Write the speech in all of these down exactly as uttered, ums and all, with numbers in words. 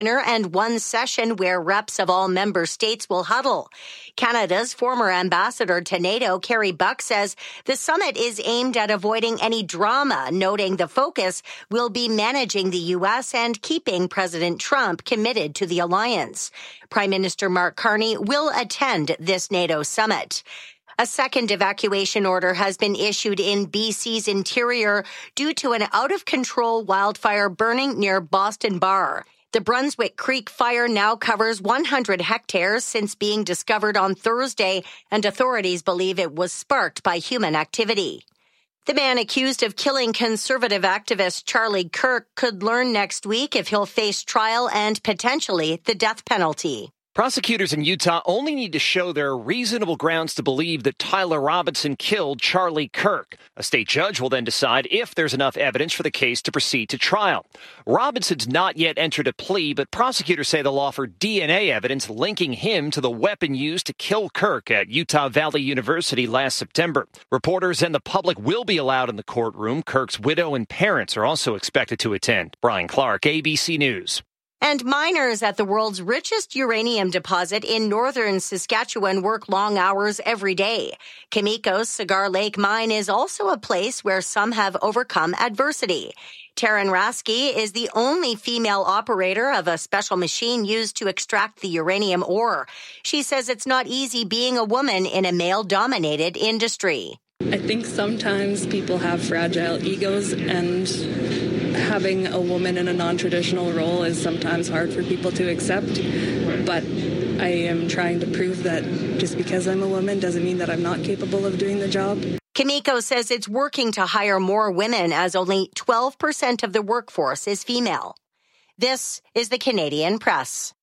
and one session where reps of all member states will huddle. Canada's former ambassador to NATO, Kerry Buck, says the summit is aimed at avoiding any drama, noting the focus will be managing the U S and keeping President Trump committed to the alliance. Prime Minister Mark Carney will attend this NATO summit. A second evacuation order has been issued in B C's interior due to an out-of-control wildfire burning near Boston Bar. The Brunswick Creek fire now covers one hundred hectares since being discovered on Thursday, and authorities believe it was sparked by human activity. The man accused of killing conservative activist Charlie Kirk could learn next week if he'll face trial and potentially the death penalty. Prosecutors in Utah only need to show there are reasonable grounds to believe that Tyler Robinson killed Charlie Kirk. A state judge will then decide if there's enough evidence for the case to proceed to trial. Robinson's not yet entered a plea, but prosecutors say they'll offer D N A evidence linking him to the weapon used to kill Kirk at Utah Valley University last September. Reporters and the public will be allowed in the courtroom. Kirk's widow and parents are also expected to attend. Brian Clark, A B C News. And miners at the world's richest uranium deposit in northern Saskatchewan work long hours every day. Cameco's Cigar Lake mine is also a place where some have overcome adversity. Taryn Rasky is the only female operator of a special machine used to extract the uranium ore. She says it's not easy being a woman in a male-dominated industry. I think sometimes people have fragile egos, and having a woman in a non-traditional role is sometimes hard for people to accept. But I am trying to prove that just because I'm a woman doesn't mean that I'm not capable of doing the job. Cameco says it's working to hire more women, as only twelve percent of the workforce is female. This is the Canadian Press.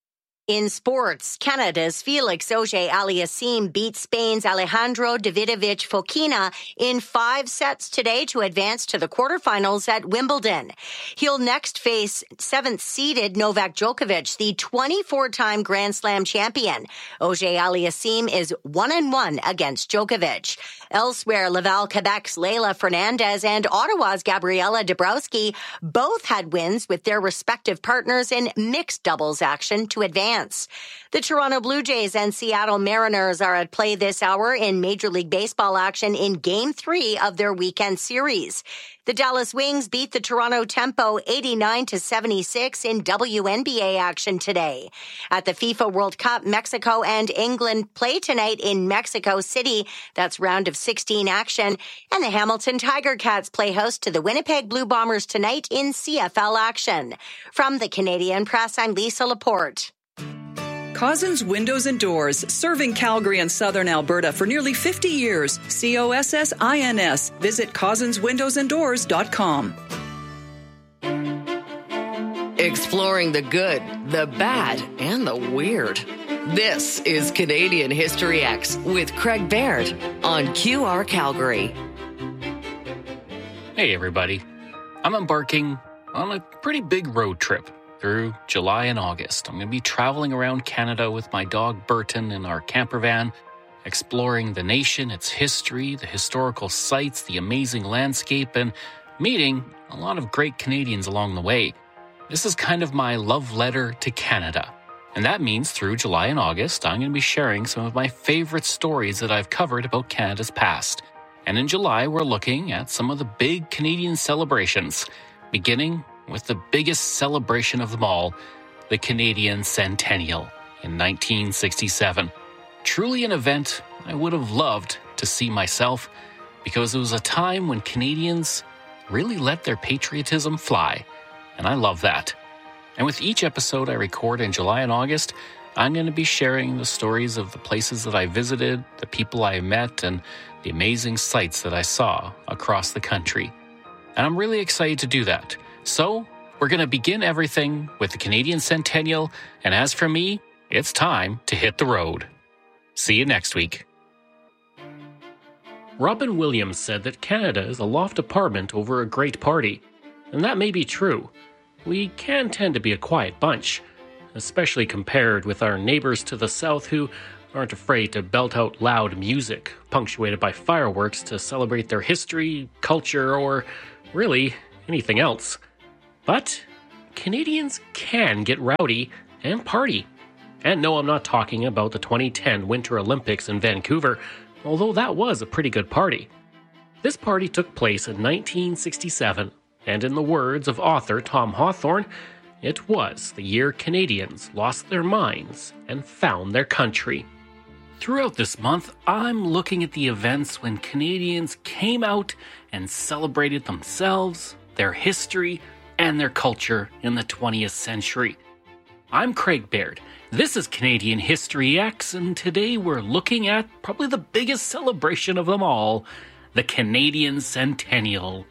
In sports, Canada's Felix Auger-Aliassime beat Spain's Alejandro Davidovich Fokina in five sets today to advance to the quarterfinals at Wimbledon. He'll next face seventh-seeded Novak Djokovic, the twenty-four-time Grand Slam champion. Auger-Aliassime is one and one against Djokovic. Elsewhere, Laval, Quebec's Leylah Fernandez and Ottawa's Gabriela Dabrowski both had wins with their respective partners in mixed doubles action to advance. The Toronto Blue Jays and Seattle Mariners are at play this hour in Major League Baseball action in Game three of their weekend series. The Dallas Wings beat the Toronto Tempo eighty-nine to seventy-six in W N B A action today. At the FIFA World Cup, Mexico and England play tonight in Mexico City. That's round of sixteen action. And the Hamilton Tiger Cats play host to the Winnipeg Blue Bombers tonight in C F L action. From the Canadian Press, I'm Lisa Laporte. Cozzens Windows and Doors, serving Calgary and southern Alberta for nearly fifty years. C O S S I N S. Visit cozzens windows and doors dot com. Exploring the good, the bad, and the weird. This is Canadian History X with Craig Baird on Q R Calgary. Hey everybody, I'm embarking on a pretty big road trip through July and August. I'm going to be traveling around Canada with my dog Burton in our camper van, exploring the nation, its history, the historical sites, the amazing landscape, and meeting a lot of great Canadians along the way. This is kind of my love letter to Canada. And that means through July and August, I'm going to be sharing some of my favorite stories that I've covered about Canada's past. And in July, we're looking at some of the big Canadian celebrations, beginning with the biggest celebration of them all, the Canadian Centennial in nineteen sixty-seven. Truly an event I would have loved to see myself, because it was a time when Canadians really let their patriotism fly, and I love that. And with each episode I record in July and August, I'm going to be sharing the stories of the places that I visited, the people I met, and the amazing sights that I saw across the country. And I'm really excited to do that. So, we're going to begin everything with the Canadian Centennial, and as for me, it's time to hit the road. See you next week. Robin Williams said that Canada is a loft apartment over a great party, and that may be true. We can tend to be a quiet bunch, especially compared with our neighbors to the south who aren't afraid to belt out loud music, punctuated by fireworks to celebrate their history, culture, or really anything else. But Canadians can get rowdy and party. And no, I'm not talking about the twenty ten Winter Olympics in Vancouver, although that was a pretty good party. This party took place in nineteen sixty-seven, and in the words of author Tom Hawthorne, it was the year Canadians lost their minds and found their country. Throughout this month, I'm looking at the events when Canadians came out and celebrated themselves, their history, and their culture in the twentieth century. I'm Craig Baird. This is Canadian History X, and today we're looking at probably the biggest celebration of them all, the Canadian Centennial.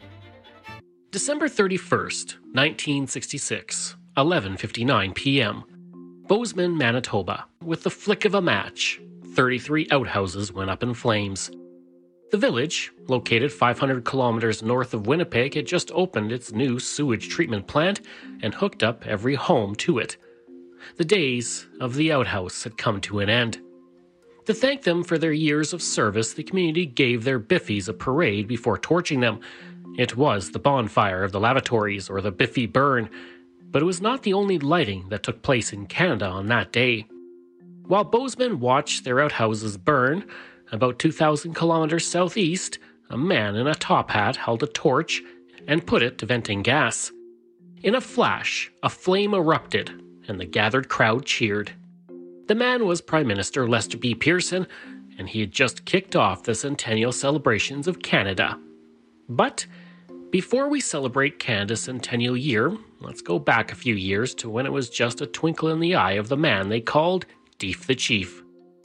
December thirty-first, nineteen sixty-six, eleven fifty-nine p.m. Bozeman, Manitoba. With the flick of a match, thirty-three outhouses went up in flames. The village, located five hundred kilometers north of Winnipeg, had just opened its new sewage treatment plant and hooked up every home to it. The days of the outhouse had come to an end. To thank them for their years of service, the community gave their biffies a parade before torching them. It was the bonfire of the lavatories, or the Biffy Burn, but it was not the only lighting that took place in Canada on that day. While Bozeman watched their outhouses burn, about two thousand kilometers southeast, a man in a top hat held a torch and put it to venting gas. In a flash, a flame erupted, and the gathered crowd cheered. The man was Prime Minister Lester B. Pearson, and he had just kicked off the centennial celebrations of Canada. But before we celebrate Canada's centennial year, let's go back a few years to when it was just a twinkle in the eye of the man they called Deef the Chief.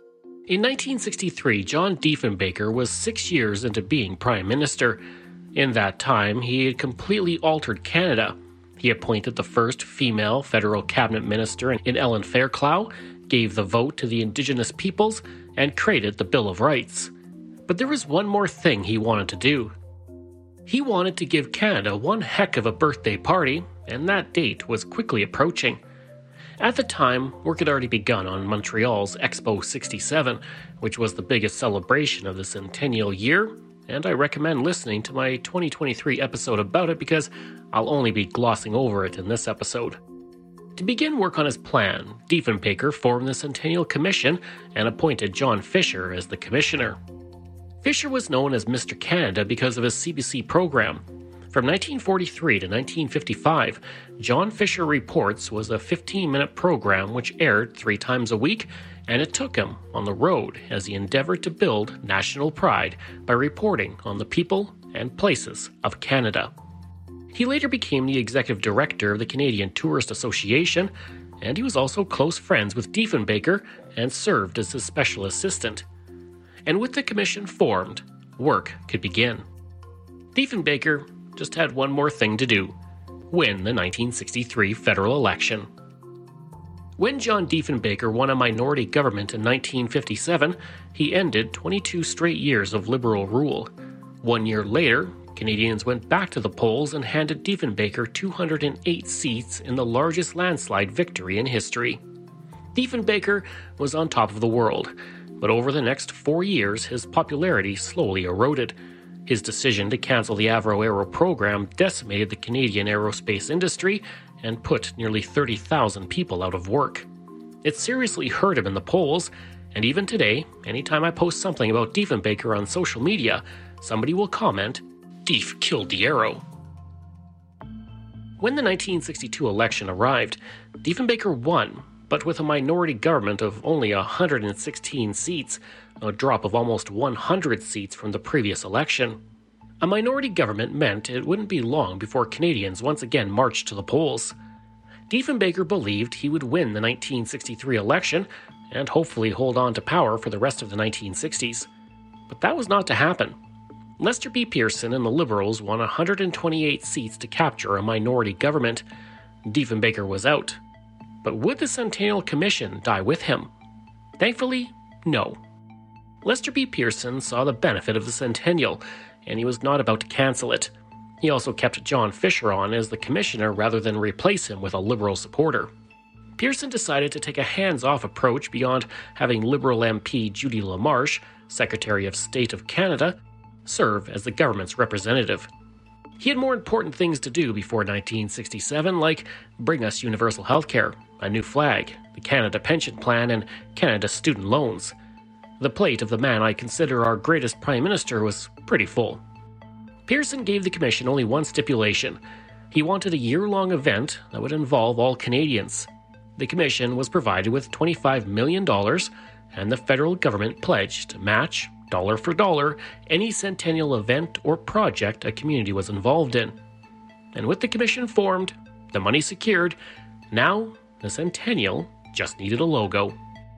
In nineteen sixty-three, John Diefenbaker was six years into being Prime Minister. In that time, he had completely altered Canada. He appointed the first female federal cabinet minister in Ellen Fairclough, gave the vote to the Indigenous peoples, and created the Bill of Rights. But there was one more thing he wanted to do. He wanted to give Canada one heck of a birthday party, and that date was quickly approaching. At the time, work had already begun on Montreal's Expo sixty-seven, which was the biggest celebration of the centennial year, and I recommend listening to my twenty twenty-three episode about it because I'll only be glossing over it in this episode. To begin work on his plan, Diefenbaker formed the Centennial Commission and appointed John Fisher as the commissioner. Fisher was known as Mister Canada because of his C B C program. From nineteen forty-three to nineteen fifty-five, John Fisher Reports was a fifteen-minute program which aired three times a week, and it took him on the road as he endeavored to build national pride by reporting on the people and places of Canada. He later became the executive director of the Canadian Tourist Association, and he was also close friends with Diefenbaker and served as his special assistant. And with the commission formed, work could begin. Diefenbaker just had one more thing to do: win the nineteen sixty-three federal election. When John Diefenbaker won a minority government in nineteen fifty-seven, he ended twenty-two straight years of Liberal rule. One year later, Canadians went back to the polls and handed Diefenbaker two hundred eight seats in the largest landslide victory in history. Diefenbaker was on top of the world, but over the next four years his popularity slowly eroded. His decision to cancel the Avro Aero program decimated the Canadian aerospace industry and put nearly thirty thousand people out of work. It seriously hurt him in the polls, and even today, anytime I post something about Diefenbaker on social media, somebody will comment, "Dief killed the Aero." When the nineteen sixty-two election arrived, Diefenbaker won, but with a minority government of only one hundred sixteen seats, a drop of almost one hundred seats from the previous election. A minority government meant it wouldn't be long before Canadians once again marched to the polls. Diefenbaker believed he would win the nineteen sixty-three election and hopefully hold on to power for the rest of the nineteen sixties. But that was not to happen. Lester B. Pearson and the Liberals won one hundred twenty-eight seats to capture a minority government. Diefenbaker was out. But would the Centennial Commission die with him? Thankfully, no. Lester B. Pearson saw the benefit of the Centennial, and he was not about to cancel it. He also kept John Fisher on as the commissioner rather than replace him with a Liberal supporter. Pearson decided to take a hands-off approach beyond having Liberal M P Judy LaMarche, Secretary of State of Canada, serve as the government's representative. He had more important things to do before nineteen sixty-seven, like bring us universal healthcare, a new flag, the Canada Pension Plan, and Canada student loans. The plate of the man I consider our greatest Prime Minister was pretty full. Pearson gave the Commission only one stipulation. He wanted a year-long event that would involve all Canadians. The Commission was provided with twenty-five million dollars, and the federal government pledged to match, dollar for dollar, any centennial event or project a community was involved in. And with the Commission formed, the money secured, now the centennial just needed a logo.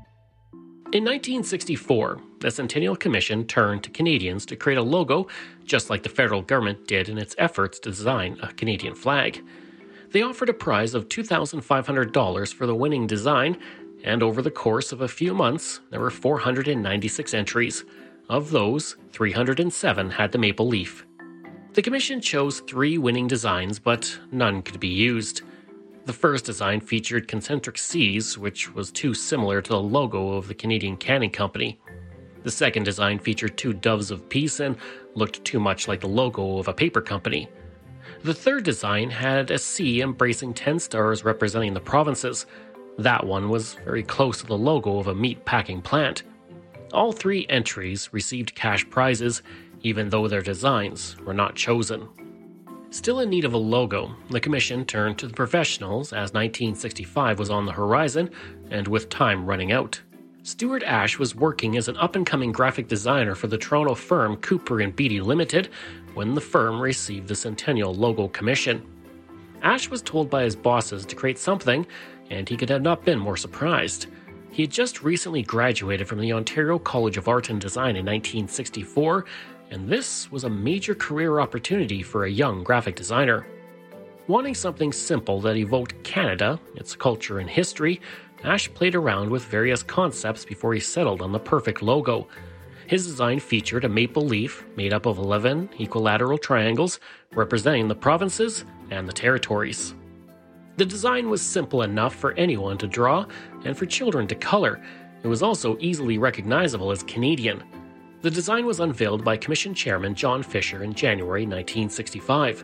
In nineteen sixty-four, the Centennial Commission turned to Canadians to create a logo just like the federal government did in its efforts to design a Canadian flag. They offered a prize of two thousand five hundred dollars for the winning design, and over the course of a few months, there were four hundred ninety-six entries. Of those, three hundred seven had the maple leaf. The Commission chose three winning designs, but none could be used. The first design featured concentric C's, which was too similar to the logo of the Canadian Canning Company. The second design featured two doves of peace and looked too much like the logo of a paper company. The third design had a C embracing ten stars representing the provinces. That one was very close to the logo of a meat packing plant. All three entries received cash prizes, even though their designs were not chosen. Still in need of a logo, the Commission turned to the professionals as nineteen sixty-five was on the horizon, and with time running out. Stuart Ash was working as an up-and-coming graphic designer for the Toronto firm Cooper and Beattie Limited when the firm received the Centennial Logo commission. Ash was told by his bosses to create something, and he could have not been more surprised. He had just recently graduated from the Ontario College of Art and Design in nineteen sixty-four, and this was a major career opportunity for a young graphic designer. Wanting something simple that evoked Canada, its culture and history, Ash played around with various concepts before he settled on the perfect logo. His design featured a maple leaf made up of eleven equilateral triangles representing the provinces and the territories. The design was simple enough for anyone to draw and for children to color. It was also easily recognizable as Canadian. The design was unveiled by Commission Chairman John Fisher in January nineteen sixty-five.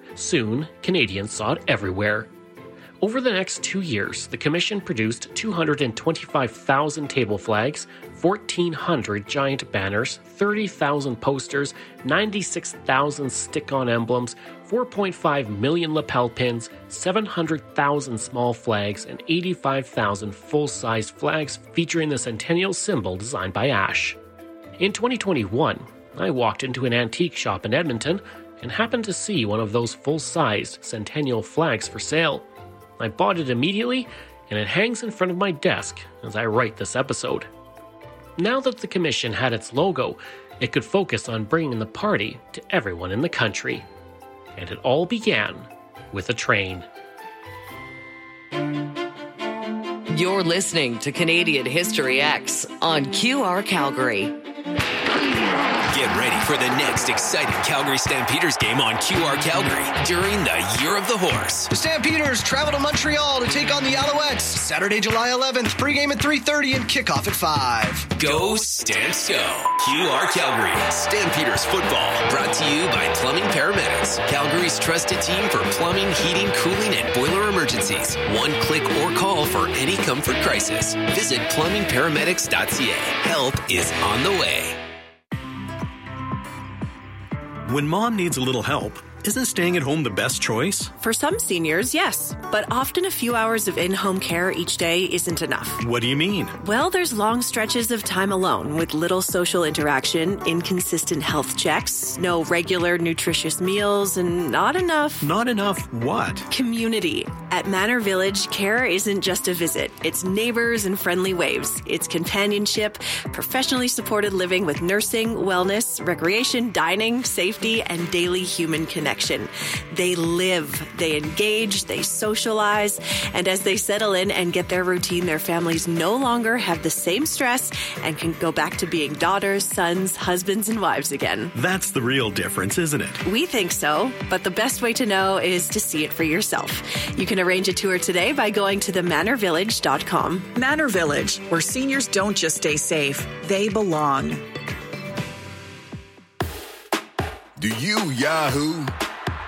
Soon, Canadians saw it everywhere. Over the next two years, the Commission produced two hundred twenty-five thousand table flags, fourteen hundred giant banners, thirty thousand posters, ninety-six thousand stick-on emblems, four point five million lapel pins, seven hundred thousand small flags, and eighty-five thousand full-sized flags featuring the centennial symbol designed by Ash. In twenty twenty-one, I walked into an antique shop in Edmonton and happened to see one of those full-sized centennial flags for sale. I bought it immediately, and it hangs in front of my desk as I write this episode. Now that the Commission had its logo, it could focus on bringing the party to everyone in the country. And it all began with a train. You're listening to Canadian History X on Q R Calgary. Get ready for the next exciting Calgary Stampeders game on Q R Calgary during the Year of the Horse. The Stampeders travel to Montreal to take on the Alouettes Saturday, July eleventh, pregame at three thirty and kickoff at five. Go Stamps Go! Q R Calgary Stampeders football, brought to you by Plumbing Paramedics, Calgary's trusted team for plumbing, heating, cooling, and boiler emergencies. One click or call for any comfort crisis. Visit plumbing paramedics dot c a. Help is on the way. When mom needs a little help, isn't staying at home the best choice? For some seniors, yes. But often a few hours of in-home care each day isn't enough. What do you mean? Well, there's long stretches of time alone with little social interaction, inconsistent health checks, no regular nutritious meals, and not enough... Not enough what? Community. At Manor Village, care isn't just a visit. It's neighbors and friendly waves. It's companionship, professionally supported living with nursing, wellness, recreation, dining, safety, and daily human connection. They live, they engage, they socialize, and as they settle in and get their routine, their families no longer have the same stress and can go back to being daughters, sons, husbands, and wives again. That's the real difference, isn't it? We think so, but the best way to know is to see it for yourself. You can arrange a tour today by going to the manor village dot com. Manor Village, where seniors don't just stay safe, they belong. Do you Yahoo?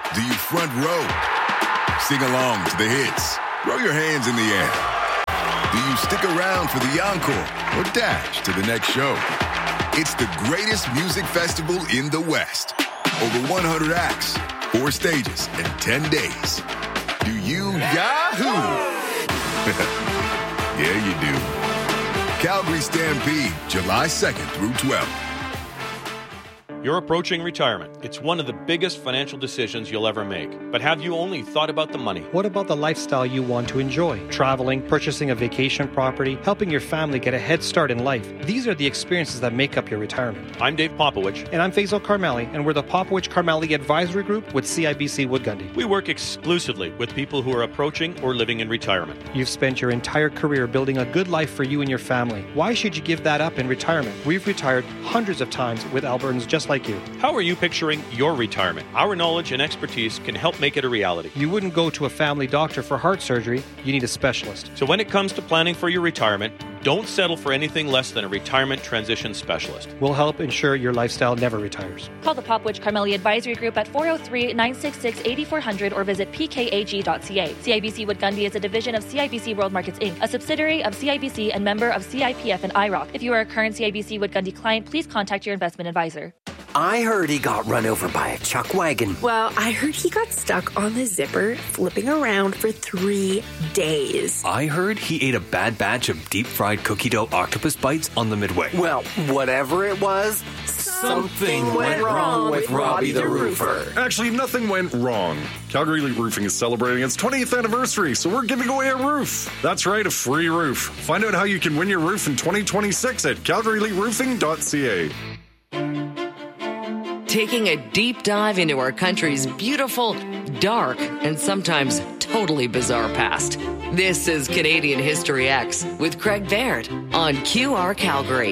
Do you front row? Sing along to the hits? Throw your hands in the air. Do you stick around for the encore or dash to the next show? It's the greatest music festival in the West. Over one hundred acts, four stages, and ten days. Do you yahoo? Yeah, you do. Calgary Stampede, July second through twelfth. You're approaching retirement. It's one of the biggest financial decisions you'll ever make. But have you only thought about the money? What about the lifestyle you want to enjoy? Traveling, purchasing a vacation property, helping your family get a head start in life. These are the experiences that make up your retirement. I'm Dave Popowich. And I'm Faisal Karmali, and we're the Popowich Karmali Advisory Group with C I B C Wood Gundy. We work exclusively with people who are approaching or living in retirement. You've spent your entire career building a good life for you and your family. Why should you give that up in retirement? We've retired hundreds of times with Albertans just like you. How are you picturing your retirement? Our knowledge and expertise can help make it a reality. You wouldn't go to a family doctor for heart surgery. You need a specialist. So when it comes to planning for your retirement, don't settle for anything less than a retirement transition specialist. We'll help ensure your lifestyle never retires. Call the Popowich Karmali Advisory Group at four oh three, nine six six, eight four zero zero or visit p k a g dot c a. C I B C Wood Gundy is a division of C I B C World Markets Incorporated, a subsidiary of C I B C and member of C I P F and I R O C. If you are a current C I B C Wood Gundy client, please contact your investment advisor. I heard he got run over by a chuck wagon. Well, I heard he got stuck on the zipper, flipping around for three days. I heard he ate a bad batch of deep-fried cookie dough octopus bites on the Midway. Well, whatever it was, something, something went wrong with Robbie the Roofer. Actually, nothing went wrong. Calgary Elite Roofing is celebrating its twentieth anniversary, so we're giving away a roof. That's right, a free roof. Find out how you can win your roof in twenty twenty-six at calgary elite roofing dot c a. Taking a deep dive into our country's beautiful, dark, and sometimes totally bizarre past. This is Canadian History X with Craig Baird on Q R Calgary.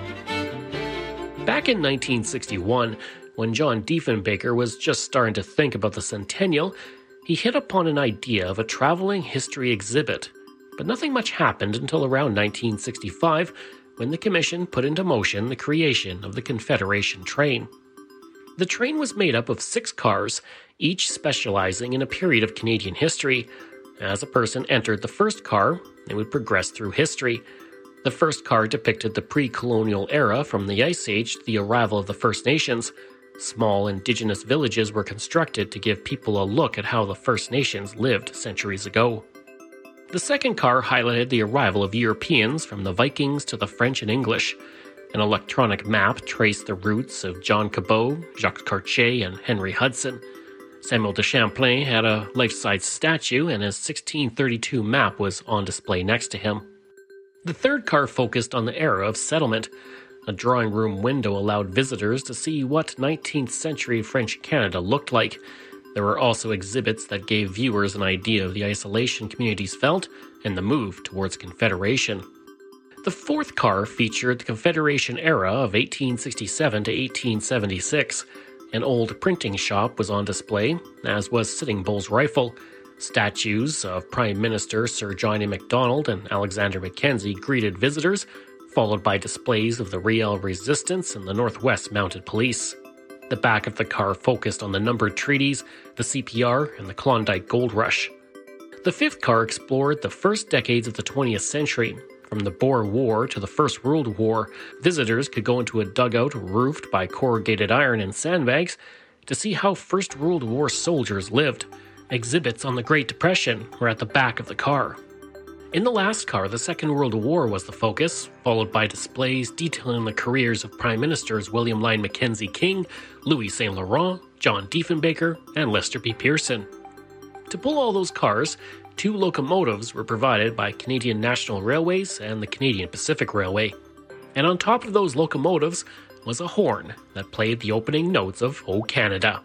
Back in nineteen sixty-one, when John Diefenbaker was just starting to think about the centennial, he hit upon an idea of a traveling history exhibit. But nothing much happened until around nineteen sixty-five, when the Commission put into motion the creation of the Confederation train. The train was made up of six cars, each specializing in a period of Canadian history. As a person entered the first car, they would progress through history. The first car depicted the pre-colonial era from the Ice Age to the arrival of the First Nations. Small indigenous villages were constructed to give people a look at how the First Nations lived centuries ago. The second car highlighted the arrival of Europeans from the Vikings to the French and English. An electronic map traced the routes of John Cabot, Jacques Cartier, and Henry Hudson. Samuel de Champlain had a life-size statue, and his sixteen thirty-two map was on display next to him. The third car focused on the era of settlement. A drawing room window allowed visitors to see what nineteenth century French Canada looked like. There were also exhibits that gave viewers an idea of the isolation communities felt and the move towards Confederation. The fourth car featured the Confederation era of eighteen sixty-seven to eighteen seventy-six. An old printing shop was on display, as was Sitting Bull's rifle. Statues of Prime Minister Sir John A. Macdonald and Alexander Mackenzie greeted visitors, followed by displays of the Riel Resistance and the Northwest Mounted Police. The back of the car focused on the numbered treaties, the C P R, and the Klondike Gold Rush. The fifth car explored the first decades of the twentieth century. From the Boer War to the First World War, visitors could go into a dugout roofed by corrugated iron and sandbags to see how First World War soldiers lived. Exhibits on the Great Depression were at the back of the car. In the last car, the Second World War was the focus, followed by displays detailing the careers of Prime Ministers William Lyon Mackenzie King, Louis Saint Laurent, John Diefenbaker, and Lester B. Pearson. To pull all those cars, two locomotives were provided by Canadian National Railways and the Canadian Pacific Railway. And on top of those locomotives was a horn that played the opening notes of O Canada.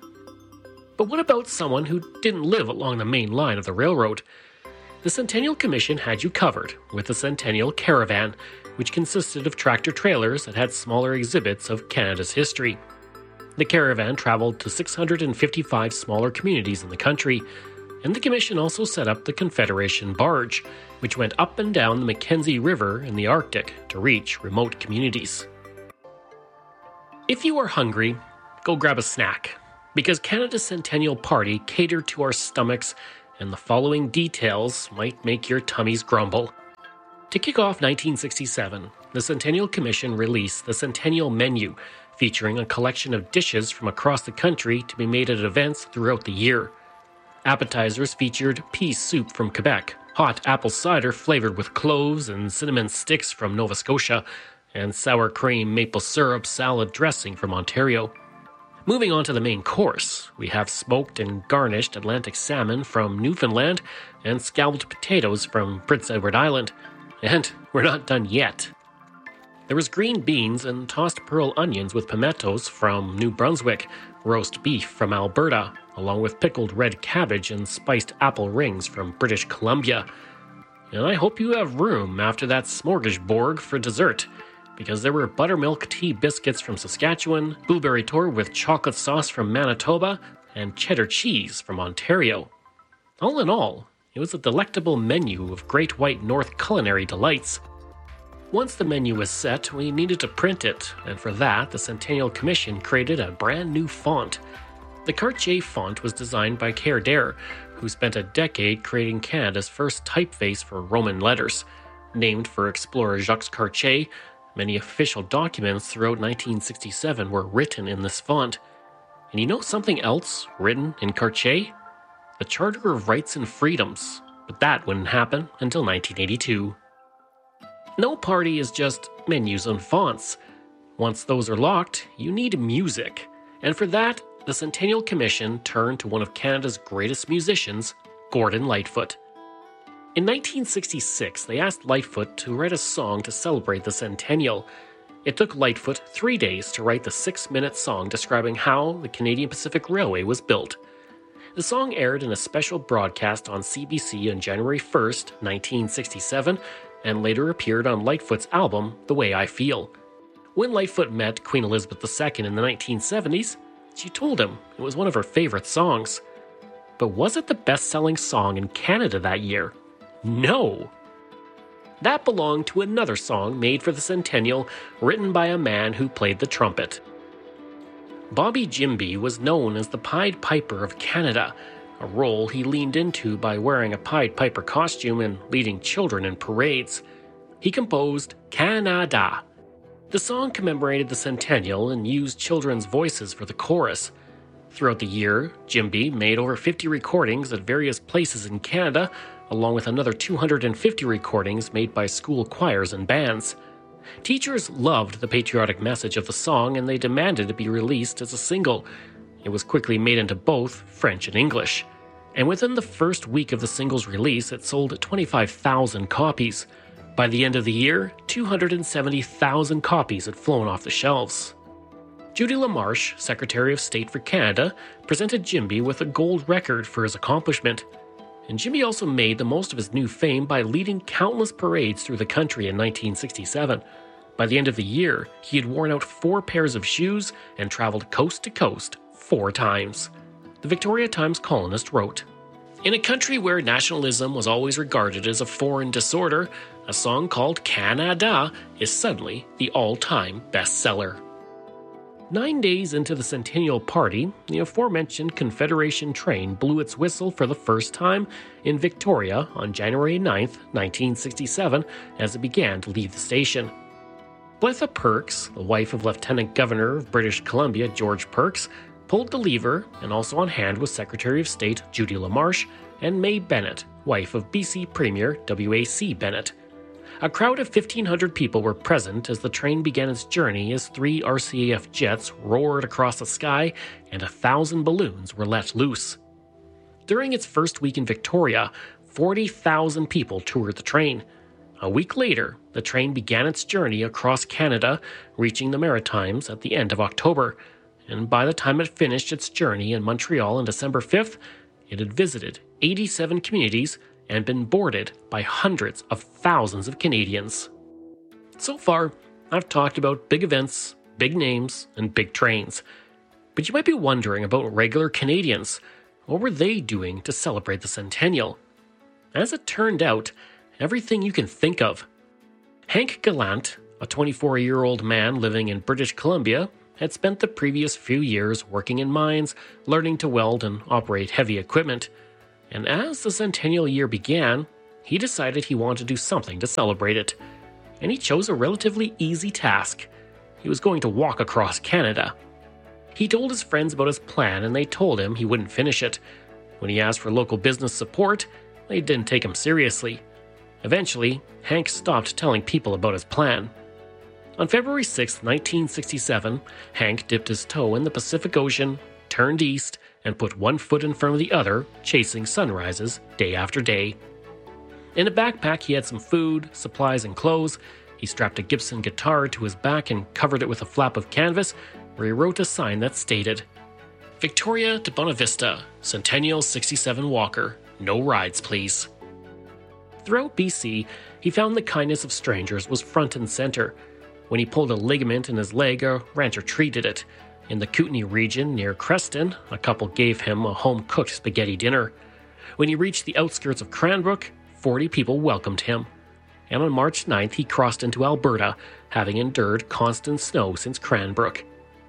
But what about someone who didn't live along the main line of the railroad? The Centennial Commission had you covered with the Centennial Caravan, which consisted of tractor-trailers that had smaller exhibits of Canada's history. The caravan traveled to six hundred fifty-five smaller communities in the country, and the Commission also set up the Confederation Barge, which went up and down the Mackenzie River in the Arctic to reach remote communities. If you are hungry, go grab a snack. because Canada's Centennial Party catered to our stomachs, and the following details might make your tummies grumble. To kick off nineteen sixty-seven, the Centennial Commission released the Centennial Menu, featuring a collection of dishes from across the country to be made at events throughout the year. Appetizers featured pea soup from Quebec, hot apple cider flavored with cloves and cinnamon sticks from Nova Scotia, and sour cream maple syrup salad dressing from Ontario. Moving on to the main course, we have smoked and garnished Atlantic salmon from Newfoundland and scalloped potatoes from Prince Edward Island. And we're not done yet. There was green beans and tossed pearl onions with pimentos from New Brunswick, roast beef from Alberta, along with pickled red cabbage and spiced apple rings from British Columbia. And I hope you have room after that smorgasbord for dessert, because there were buttermilk tea biscuits from Saskatchewan, blueberry tour with chocolate sauce from Manitoba, and cheddar cheese from Ontario. All in all, it was a delectable menu of Great White North culinary delights. Once the menu was set, we needed to print it, and for that, the Centennial Commission created a brand new font. The Cartier font was designed by Kerr Dare, who spent a decade creating Canada's first typeface for Roman letters. Named for explorer Jacques Cartier, many official documents throughout nineteen sixty-seven were written in this font. And you know something else written in Cartier? The Charter of Rights and Freedoms, but that wouldn't happen until nineteen eighty-two. No party is just menus and fonts. Once those are locked, you need music. And for that, the Centennial Commission turned to one of Canada's greatest musicians, Gordon Lightfoot. In nineteen sixty-six, they asked Lightfoot to write a song to celebrate the centennial. It took Lightfoot three days to write the six-minute song describing how the Canadian Pacific Railway was built. The song aired in a special broadcast on C B C on January first, nineteen sixty-seven, and later appeared on Lightfoot's album, The Way I Feel. When Lightfoot met Queen Elizabeth the Second in the nineteen seventies, she told him it was one of her favorite songs. But was it the best-selling song in Canada that year? No! That belonged to another song made for the centennial, written by a man who played the trumpet. Bobby Jimby was known as the Pied Piper of Canada, a role he leaned into by wearing a Pied Piper costume and leading children in parades. He composed Canada. The song commemorated the centennial and used children's voices for the chorus. Throughout the year, Jimby made over fifty recordings at various places in Canada, along with another two hundred fifty recordings made by school choirs and bands. Teachers loved the patriotic message of the song, and they demanded it be released as a single. It was quickly made into both French and English. And within the first week of the single's release, it sold twenty-five thousand copies. By the end of the year, two hundred seventy thousand copies had flown off the shelves. Judy LaMarche, Secretary of State for Canada, presented Jimby with a gold record for his accomplishment. And Jimby also made the most of his new fame by leading countless parades through the country in nineteen sixty-seven. By the end of the year, he had worn out four pairs of shoes and traveled coast to coast four times. The Victoria Times columnist wrote, "In a country where nationalism was always regarded as a foreign disorder, a song called Canada is suddenly the all-time bestseller." Nine days into the Centennial Party, the aforementioned Confederation train blew its whistle for the first time in Victoria on January ninth, nineteen sixty-seven, as it began to leave the station. Bletha Perks, the wife of Lieutenant Governor of British Columbia George Perks, pulled the lever, and also on hand was Secretary of State Judy LaMarche and May Bennett, wife of B C Premier W A C Bennett. A crowd of fifteen hundred people were present as the train began its journey as three R C A F jets roared across the sky and a thousand balloons were let loose. During its first week in Victoria, forty thousand people toured the train. A week later, the train began its journey across Canada, reaching the Maritimes at the end of October. And by the time it finished its journey in Montreal on December fifth, it had visited eighty-seven communities and been boarded by hundreds of thousands of Canadians. So far, I've talked about big events, big names, and big trains. But you might be wondering about regular Canadians. What were they doing to celebrate the centennial? As it turned out, everything you can think of. Hank Gallant, a twenty-four-year-old man living in British Columbia, had spent the previous few years working in mines, learning to weld and operate heavy equipment. And as the centennial year began, he decided he wanted to do something to celebrate it. And he chose a relatively easy task. He was going to walk across Canada. He told his friends about his plan, and they told him he wouldn't finish it. When he asked for local business support, they didn't take him seriously. Eventually, Hank stopped telling people about his plan. On February sixth, nineteen sixty-seven, Hank dipped his toe in the Pacific Ocean, turned east, and put one foot in front of the other, chasing sunrises day after day. In a backpack, he had some food, supplies, and clothes. He strapped a Gibson guitar to his back and covered it with a flap of canvas, where he wrote a sign that stated, "Victoria de Bonavista, Centennial sixty-seven Walker, no rides please." Throughout B C, he found the kindness of strangers was front and center. When he pulled a ligament in his leg, a rancher treated it. In the Kootenay region near Creston, a couple gave him a home-cooked spaghetti dinner. When he reached the outskirts of Cranbrook, forty people welcomed him. And on March ninth, he crossed into Alberta, having endured constant snow since Cranbrook.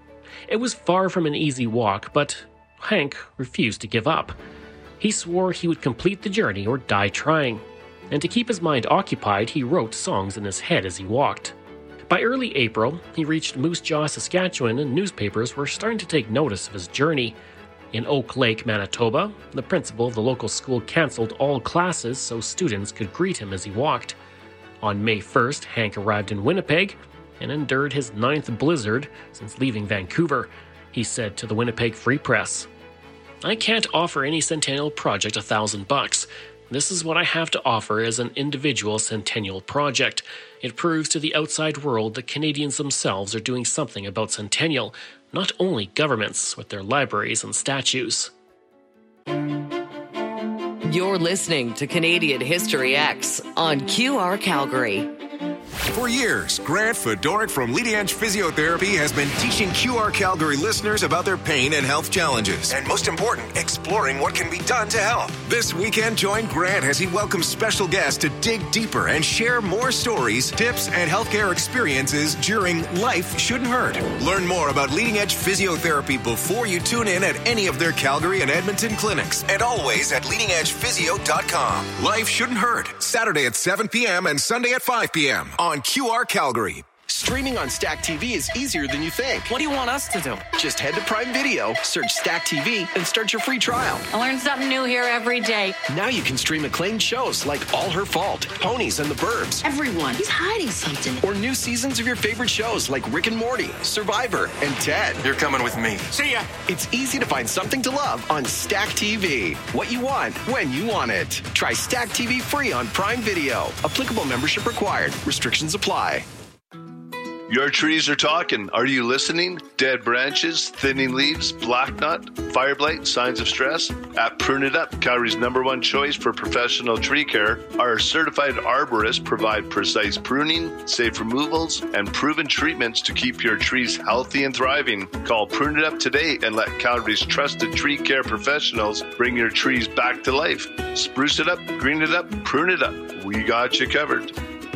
It was far from an easy walk, but Hank refused to give up. He swore he would complete the journey or die trying. And to keep his mind occupied, he wrote songs in his head as he walked. By early April, he reached Moose Jaw, Saskatchewan, and newspapers were starting to take notice of his journey. In Oak Lake, Manitoba, the principal of the local school cancelled all classes so students could greet him as he walked. On May first, Hank arrived in Winnipeg and endured his ninth blizzard since leaving Vancouver. He said to the Winnipeg Free Press, "I can't offer any centennial project a thousand bucks. This is what I have to offer as an individual centennial project. It proves to the outside world that Canadians themselves are doing something about centennial, not only governments with their libraries and statues." You're listening to Canadian History X on Q R Calgary. For years, Grant Fedoruk from Leading Edge Physiotherapy has been teaching Q R Calgary listeners about their pain and health challenges. And most important, exploring what can be done to help. This weekend, join Grant as he welcomes special guests to dig deeper and share more stories, tips, and healthcare experiences during Life Shouldn't Hurt. Learn more about Leading Edge Physiotherapy before you tune in at any of their Calgary and Edmonton clinics. And always at leading edge physio dot com. Life Shouldn't Hurt, Saturday at seven p.m. and Sunday at five p.m. on Q R Calgary. Streaming on Stack T V is easier than you think. What do you want us to do? Just head to Prime Video, search Stack T V, and start your free trial. I learn something new here every day. Now you can stream acclaimed shows like All Her Fault, Ponies and the Burbs. Everyone, he's hiding something. Or new seasons of your favorite shows like Rick and Morty, Survivor, and Ted. You're coming with me. See ya. It's easy to find something to love on Stack T V. What you want, when you want it. Try Stack T V free on Prime Video. Applicable membership required. Restrictions apply. Your trees are talking. Are you listening? Dead branches, thinning leaves, black knot, fire blight, signs of stress? At Prune It Up, Calgary's number one choice for professional tree care, our certified arborists provide precise pruning, safe removals, and proven treatments to keep your trees healthy and thriving. Call Prune It Up today and let Calgary's trusted tree care professionals bring your trees back to life. Spruce it up, green it up, prune it up. We got you covered.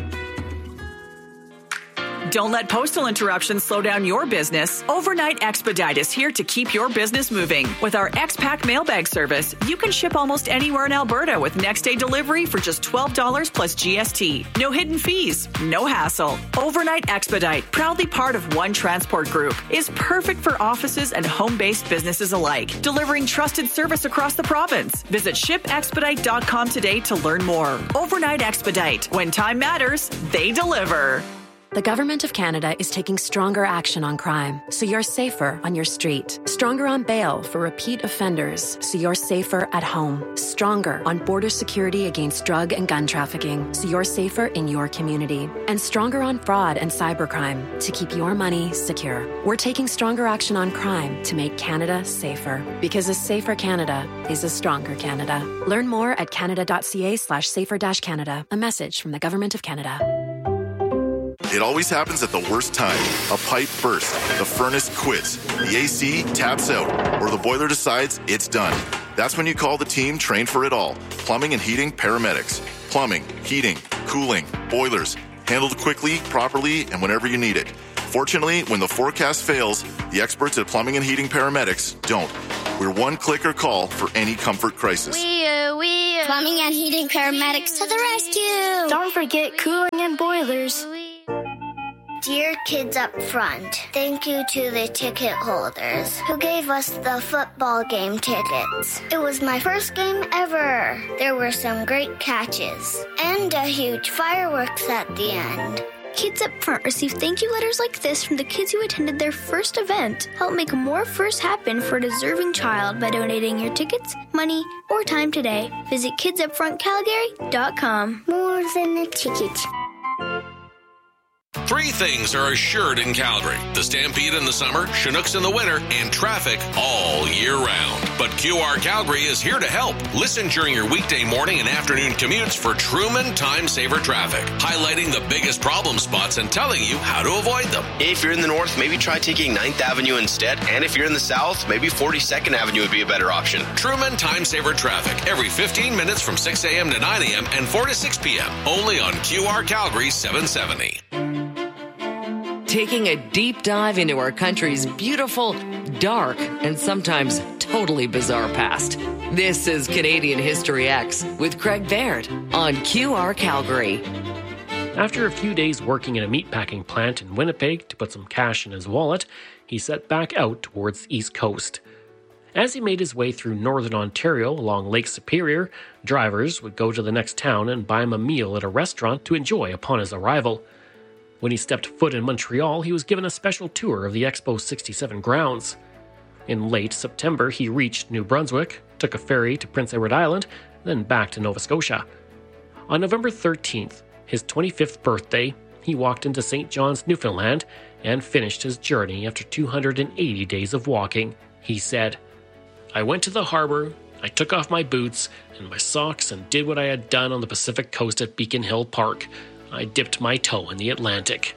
Don't let postal interruptions slow down your business. Overnight Expedite is here to keep your business moving. With our X-Pack mailbag service, you can ship almost anywhere in Alberta with next-day delivery for just twelve dollars plus G S T. No hidden fees, no hassle. Overnight Expedite, proudly part of One Transport Group, is perfect for offices and home-based businesses alike, delivering trusted service across the province. Visit ship expedite dot com today to learn more. Overnight Expedite. When time matters, they deliver. The Government of Canada is taking stronger action on crime, so you're safer on your street. Stronger on bail for repeat offenders, so you're safer at home. Stronger on border security against drug and gun trafficking, so you're safer in your community. And stronger on fraud and cybercrime, to keep your money secure. We're taking stronger action on crime to make Canada safer. Because a safer Canada is a stronger Canada. Learn more at canada.ca slash safer dash Canada. A message from the Government of Canada. It always happens at the worst time. A pipe bursts, the furnace quits, the A C taps out, or the boiler decides it's done. That's when you call the team trained for it all. Plumbing and heating paramedics. Plumbing, heating, cooling, boilers. Handled quickly, properly, and whenever you need it. Fortunately, when the forecast fails, the experts at Plumbing and Heating Paramedics don't. We're one click or call for any comfort crisis. We uh, we uh, Plumbing and Heating Paramedics to the rescue. Don't forget cooling and boilers. Dear kids up front, thank you to the ticket holders who gave us the football game tickets. It was my first game ever. There were some great catches and a huge fireworks at the end. Kids up front receive thank you letters like this from the kids who attended their first event. Help make more firsts happen for a deserving child by donating your tickets, money, or time today. Visit kids up front calgary dot com. More than a ticket. Three things are assured in Calgary: the Stampede in the summer, Chinooks in the winter, and traffic all year round. But Q R Calgary is here to help. Listen during your weekday morning and afternoon commutes for Truman Time Saver Traffic, highlighting the biggest problem spots and telling you how to avoid them. If you're in the north, maybe try taking ninth Avenue instead. And if you're in the south, maybe forty-second Avenue would be a better option. Truman Time Saver Traffic, every fifteen minutes from six a.m. to nine a.m. and four to six p.m. Only on Q R Calgary seven seventy. Taking a deep dive into our country's beautiful, dark, and sometimes totally bizarre past. This is Canadian History X with Craig Baird on Q R Calgary. After a few days working in a meatpacking plant in Winnipeg to put some cash in his wallet, he set back out towards the East Coast. As he made his way through northern Ontario along Lake Superior, drivers would go to the next town and buy him a meal at a restaurant to enjoy upon his arrival. When he stepped foot in Montreal, he was given a special tour of the Expo sixty-seven grounds. In late September, he reached New Brunswick, took a ferry to Prince Edward Island, then back to Nova Scotia. On November thirteenth, his twenty-fifth birthday, he walked into Saint John's, Newfoundland, and finished his journey after two hundred eighty days of walking. He said, "I went to the harbor, I took off my boots and my socks and did what I had done on the Pacific coast at Beacon Hill Park. I dipped my toe in the Atlantic."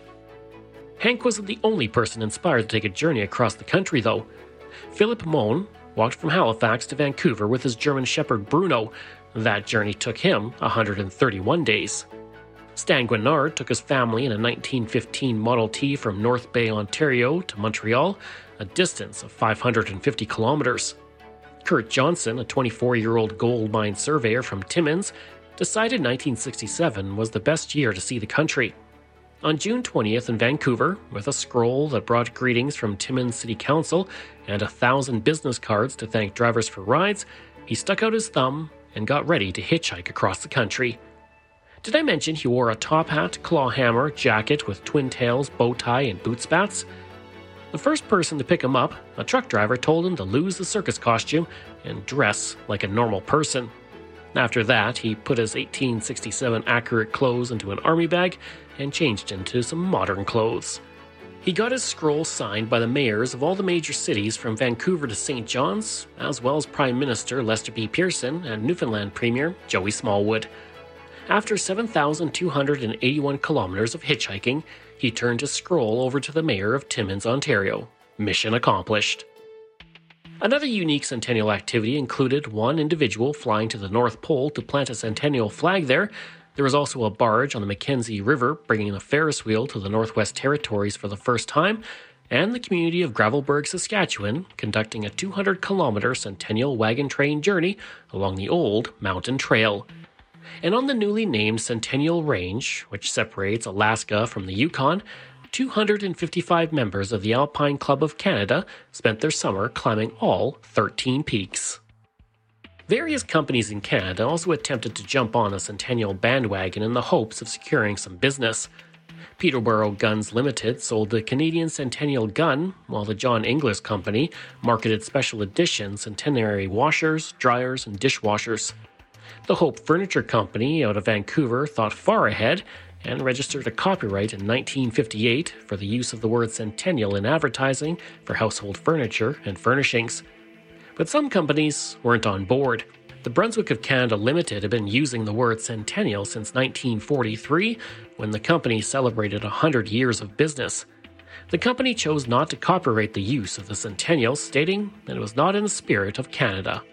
Hank wasn't the only person inspired to take a journey across the country, though. Philip Mohn walked from Halifax to Vancouver with his German Shepherd Bruno. That journey took him one hundred thirty-one days. Stan Guinard took his family in a nineteen fifteen Model T from North Bay, Ontario to Montreal, a distance of five hundred fifty kilometers. Kurt Johnson, a twenty-four-year-old gold mine surveyor from Timmins, decided nineteen sixty-seven was the best year to see the country. On June twentieth in Vancouver, with a scroll that brought greetings from Timmins City Council and a thousand business cards to thank drivers for rides, he stuck out his thumb and got ready to hitchhike across the country. Did I mention he wore a top hat, claw hammer, jacket with twin tails, bow tie, and boot spats? The first person to pick him up, a truck driver, told him to lose the circus costume and dress like a normal person. After that, he put his eighteen sixty-seven accurate clothes into an army bag and changed into some modern clothes. He got his scroll signed by the mayors of all the major cities from Vancouver to Saint John's, as well as Prime Minister Lester B. Pearson and Newfoundland Premier Joey Smallwood. After seven thousand two hundred eighty-one kilometers of hitchhiking, he turned his scroll over to the mayor of Timmins, Ontario. Mission accomplished. Another unique centennial activity included one individual flying to the North Pole to plant a centennial flag there. There was also a barge on the Mackenzie River bringing a Ferris wheel to the Northwest Territories for the first time, and the community of Gravelbourg, Saskatchewan, conducting a two hundred kilometer centennial wagon train journey along the old mountain trail. And on the newly named Centennial Range, which separates Alaska from the Yukon, two hundred fifty-five members of the Alpine Club of Canada spent their summer climbing all thirteen peaks. Various companies in Canada also attempted to jump on a Centennial bandwagon in the hopes of securing some business. Peterborough Guns Limited sold the Canadian Centennial gun, while the John Inglis Company marketed special edition centenary washers, dryers, and dishwashers. The Hope Furniture Company out of Vancouver thought far ahead and registered a copyright in nineteen fifty-eight for the use of the word centennial in advertising for household furniture and furnishings. But some companies weren't on board. The Brunswick of Canada Limited had been using the word centennial since nineteen forty-three, when the company celebrated one hundred years of business. The company chose not to copyright the use of the centennial, stating that it was not in the spirit of Canada.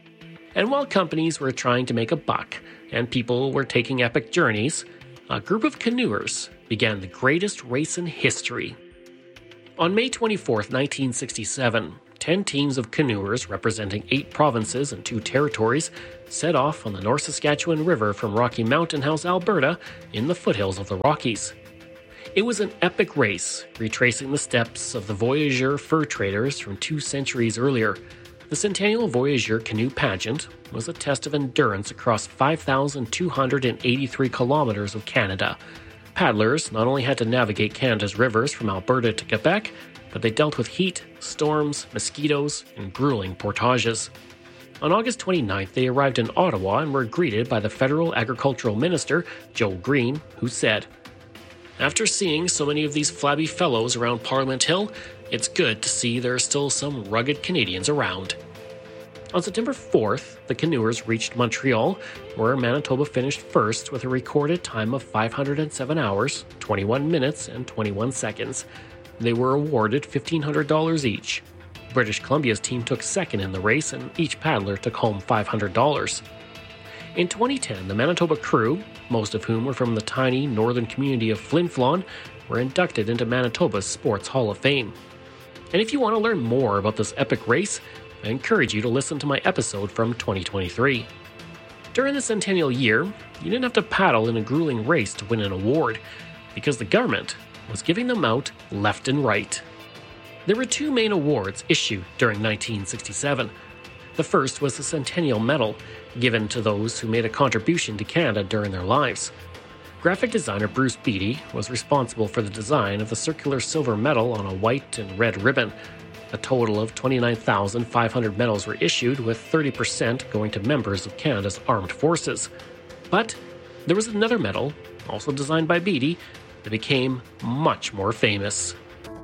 And while companies were trying to make a buck and people were taking epic journeys, a group of canoers began the greatest race in history, On May twenty-fourth, nineteen sixty-seven, ten teams of canoers representing eight provinces and two territories set off on the North Saskatchewan River from Rocky Mountain House, Alberta, in the foothills of the Rockies. It was an epic race, retracing the steps of the voyageur fur traders from two centuries earlier. The Centennial Voyageur Canoe Pageant was a test of endurance across five thousand two hundred eighty-three kilometers of Canada. Paddlers not only had to navigate Canada's rivers from Alberta to Quebec, but they dealt with heat, storms, mosquitoes, and grueling portages. On August twenty-ninth, they arrived in Ottawa and were greeted by the Federal Agricultural Minister, Joe Green, who said, "After seeing so many of these flabby fellows around Parliament Hill, it's good to see there are still some rugged Canadians around." On September fourth, the canoers reached Montreal, where Manitoba finished first with a recorded time of five hundred seven hours, twenty-one minutes, and twenty-one seconds. They were awarded fifteen hundred dollars each. British Columbia's team took second in the race, and each paddler took home five hundred dollars. In twenty ten, the Manitoba crew, most of whom were from the tiny northern community of Flin Flon, were inducted into Manitoba's Sports Hall of Fame. And if you want to learn more about this epic race, I encourage you to listen to my episode from twenty twenty-three. During the centennial year, you didn't have to paddle in a grueling race to win an award, because the government was giving them out left and right. There were two main awards issued during nineteen sixty-seven. The first was the Centennial Medal, given to those who made a contribution to Canada during their lives. Graphic designer Bruce Beatty was responsible for the design of the circular silver medal on a white and red ribbon. A total of twenty-nine thousand five hundred medals were issued, with thirty percent going to members of Canada's armed forces. But there was another medal, also designed by Beatty, that became much more famous.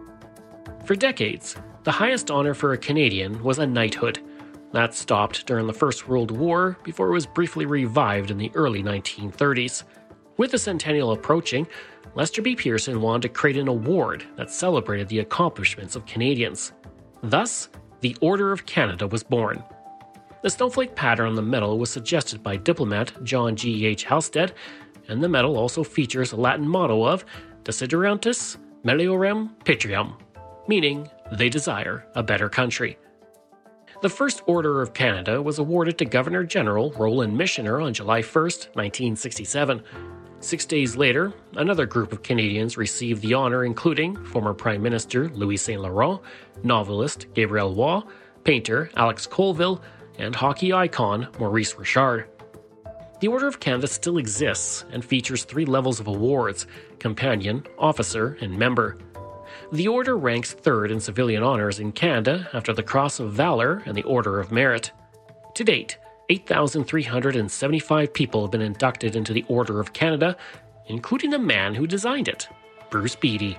For decades, the highest honor for a Canadian was a knighthood. That stopped during the First World War before it was briefly revived in the early nineteen thirties. With the centennial approaching, Lester B. Pearson wanted to create an award that celebrated the accomplishments of Canadians. Thus, the Order of Canada was born. The snowflake pattern on the medal was suggested by diplomat John G. H. Halstead, and the medal also features a Latin motto of Desiderantis Meliorem Patriam, meaning they desire a better country. The first Order of Canada was awarded to Governor-General Roland Michener on July first, nineteen sixty-seven. Six days later, another group of Canadians received the honor, including former Prime Minister Louis Saint Laurent, novelist Gabriel Roy, painter Alex Colville, and hockey icon Maurice Richard. The Order of Canada still exists and features three levels of awards: companion, officer, and member. The Order ranks third in civilian honors in Canada after the Cross of Valour and the Order of Merit. To date, eight thousand three hundred seventy-five people have been inducted into the Order of Canada, including the man who designed it, Bruce Beatty.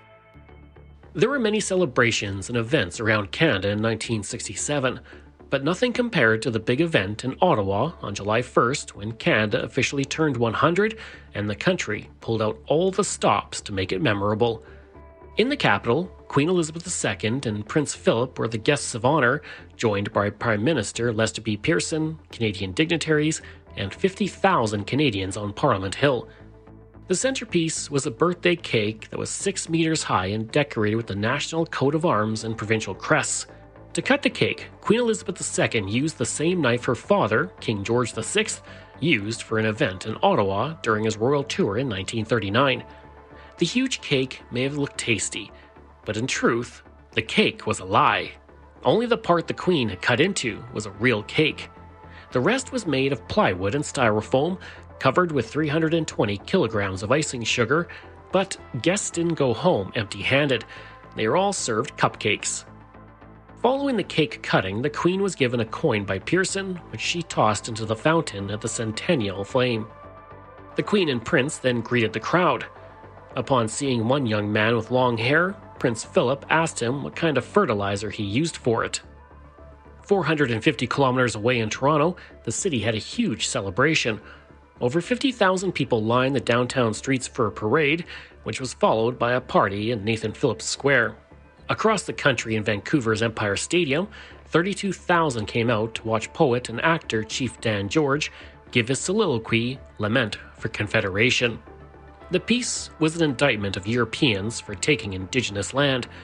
There were many celebrations and events around Canada in nineteen sixty-seven, but nothing compared to the big event in Ottawa on July first, when Canada officially turned one hundred and the country pulled out all the stops to make it memorable. In the capital, Queen Elizabeth the Second and Prince Philip were the guests of honor, joined by Prime Minister Lester B. Pearson, Canadian dignitaries, and fifty thousand Canadians on Parliament Hill. The centerpiece was a birthday cake that was six meters high and decorated with the national coat of arms and provincial crests. To cut the cake, Queen Elizabeth the Second used the same knife her father, King George the Sixth, used for an event in Ottawa during his royal tour in nineteen thirty-nine. The huge cake may have looked tasty, but in truth, the cake was a lie. Only the part the Queen had cut into was a real cake. The rest was made of plywood and styrofoam, covered with three hundred twenty kilograms of icing sugar, but guests didn't go home empty-handed. They were all served cupcakes. Following the cake cutting, the Queen was given a coin by Pearson, which she tossed into the fountain at the Centennial Flame. The Queen and Prince then greeted the crowd. Upon seeing one young man with long hair, Prince Philip asked him what kind of fertilizer he used for it. four hundred fifty kilometers away in Toronto, the city had a huge celebration. Over fifty thousand people lined the downtown streets for a parade, which was followed by a party in Nathan Phillips Square. Across the country in Vancouver's Empire Stadium, thirty-two thousand came out to watch poet and actor Chief Dan George give his soliloquy, Lament for Confederation. The piece was an indictment of Europeans for taking Indigenous land.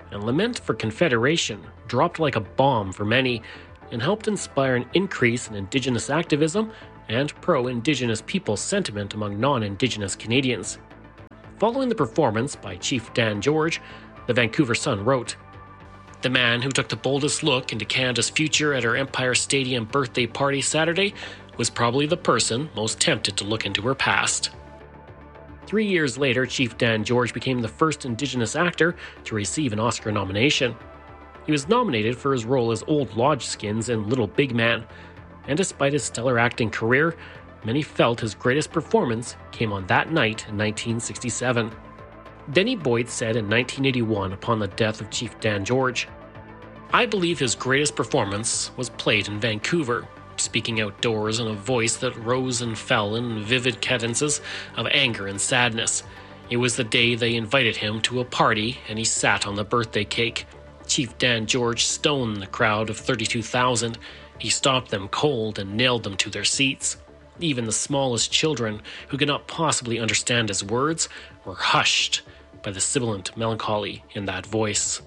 and lament for Confederation dropped like a bomb for many and helped inspire an increase in Indigenous activism and pro-Indigenous people sentiment among non-Indigenous Canadians. Following the performance by Chief Dan George, the Vancouver Sun wrote, "The man who took the boldest look into Canada's future at her Empire Stadium birthday party Saturday was probably the person most tempted to look into her past." Three years later, Chief Dan George became the first Indigenous actor to receive an Oscar nomination. He was nominated for his role as Old Lodge Skins in Little Big Man, and despite his stellar acting career, many felt his greatest performance came on that night in nineteen sixty-seven. Denny Boyd said in nineteen eighty-one upon the death of Chief Dan George, "I believe his greatest performance was played in Vancouver, speaking outdoors in a voice that rose and fell in vivid cadences of anger and sadness. It was the day they invited him to a party and he sat on the birthday cake. Chief Dan George stoned the crowd of thirty-two thousand. He stopped them cold and nailed them to their seats. Even the smallest children, who could not possibly understand his words, were hushed by the sibilant melancholy in that voice."